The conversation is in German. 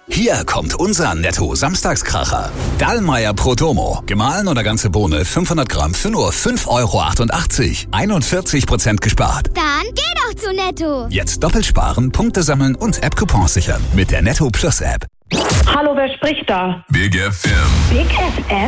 Hier kommt unser Netto-Samstagskracher. Dallmayr Prodomo. Gemahlen oder ganze Bohne 500 Gramm für nur 5,88 €. 41% gespart. Dann geh doch zu Netto. Jetzt doppelt sparen, Punkte sammeln und App-Coupons sichern. Mit der Netto Plus App. Hallo, wer spricht da? Big FM. Big FM?